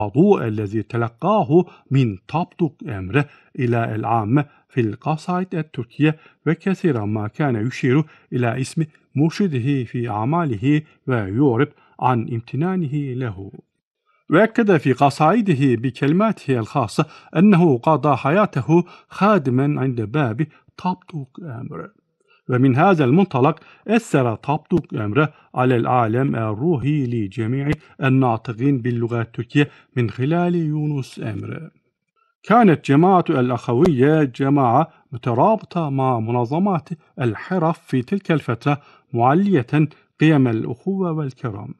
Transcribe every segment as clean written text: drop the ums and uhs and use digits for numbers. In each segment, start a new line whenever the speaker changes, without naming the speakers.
الموضوع الذي تلقاه من طبطق أمره إلى العامة في القصائد التركية، وكثيرا ما كان يشير إلى اسم مرشده في أعماله ويعرب عن امتنانه له. وأكد في قصائده بكلماته الخاصة أنه قضى حياته خادما عند باب طبطق أمره. ومن هذا المنطلق أثر طبطق أمره على العالم الروحي لجميع الناطقين باللغة التركية من خلال يونس أمره. كانت جماعة الأخوية جماعة مترابطة مع منظمات الحرف في تلك الفترة، معلية قيم الأخوة والكرم.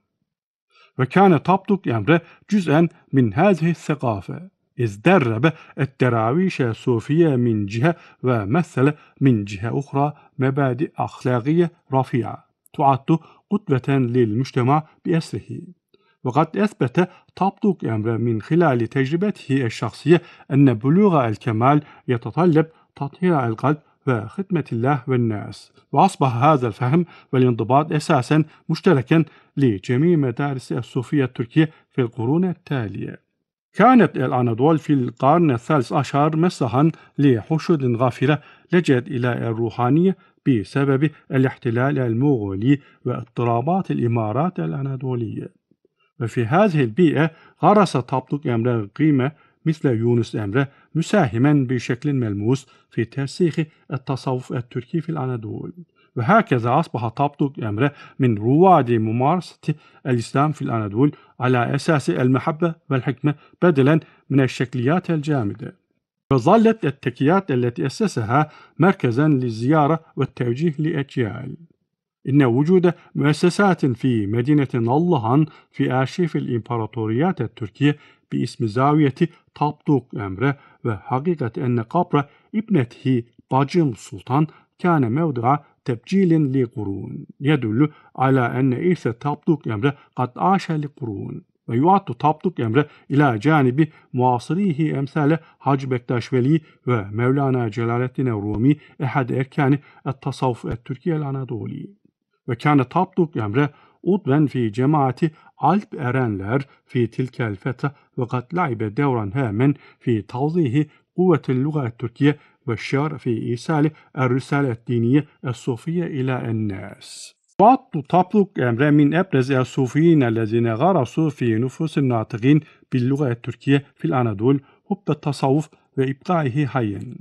وكان طبطق أمره جزءا من هذه الثقافة، إذ درب الدراويش الصوفية من جهة، ومثل من جهة أخرى مبادئ أخلاقية رفيعة تعد قدوة للمجتمع بأسره. وقد أثبت طبطق أمره من خلال تجربته الشخصية أن بلوغ الكمال يتطلب تطهير القلب وخدمة الله والناس، وأصبح هذا الفهم والانضباط أساسا مشتركا لجميع مدارس الصوفية التركية في القرون التالية. كانت الأناضول في القرن الثالث عشر مسرحا لحشود غافرة لجأت إلى الروحانية بسبب الاحتلال المغولي واضطرابات الإمارات الأناضولية. وفي هذه البيئة غرس طبطق أمره قيمة مثل يونس أمره، مساهما بشكل ملموس في ترسيخ التصوف التركي في الأناضول. وهكذا أصبح طبطق أمره من رواد ممارسة الإسلام في الأناضول على أساس المحبة والحكمة بدلا من الشكليات الجامدة. وظلت التكيات التي أسسها مركزا للزيارة والتوجيه لأجيال. إن وجود مؤسسات في مدينة نلهان في آرشيف الإمبراطوريات التركية باسم زاوية طبطق أمره، وحقيقة أن قبر ابنته باجم سلطان كان موضع تبجيل لقرون، يدل على أن إرث طبطق أمره قد عاش لقرون. ويعد طبطق أمره إلى جانب معاصريه أمثال حاج بكتاشفلي ومولانا جلال الدين الرومي أحد أركان التصوف التركي الأناضولي. وكان طبطق أمره عضوا في جماعة ألب أرانلر في تلك الفترة، وقد لعب دورا هاما في توضيح قوة اللغة التركية والشعر في إيصال الرسالة الدينية الصوفية إلى الناس. يعد طبطق أمره من أبرز الصوفيين الذين غرسوا في نفوس الناطقين باللغة التركية في الأناضول حب التصوف وإبقائه حيا.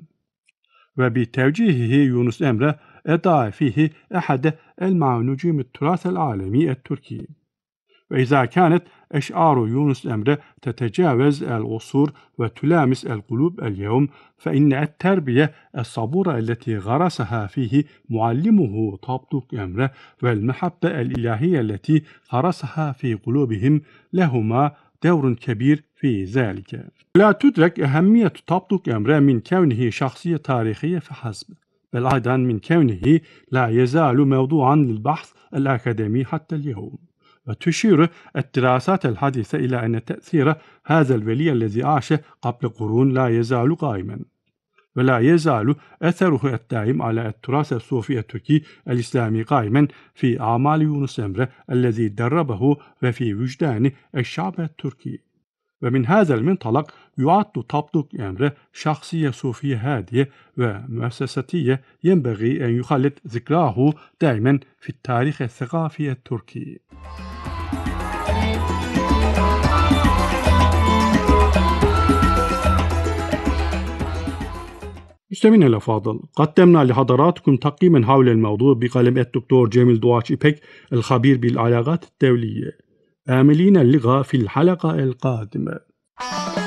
وبتوجيهه يونس أمره أضاع فيه أحد نجوم التراث العالمي التركي. وإذا كانت أشعار يونس أمره تتجاوز العصور وتلامس القلوب اليوم، فإن التربية الصبورة التي غرسها فيه معلمه طبطق أمره والمحبة الإلهية التي غرسها في قلوبهم لهما دور كبير في ذلك. لا تدرك أهمية طبطق أمره من كونه شخصية تاريخية فحسب، بل أيضا من كونه لا يزال موضوعا للبحث الأكاديمي حتى اليوم. وتشير الدراسات الحديثة إلى أن تأثير هذا الولي الذي عاش قبل قرون لا يزال قائما، ولا يزال أثره الدائم على التراث الصوفي التركي الإسلامي قائما في أعمال يونس أمره الذي دربه وفي وجدان الشعب التركي. ومن هذا المنطلق يعد طبطق أمره شخصية صوفية هادية ومؤسساتية ينبغي أن يخلد ذكراه دائما في التاريخ الثقافي التركي. مستمعينا الأفاضل، قدمنا لحضراتكم تقييما حول الموضوع بقلم الدكتور جميل دواتش إيبك الخبير بالعلاقات الدولية، آملين اللقاء في الحلقة القادمة.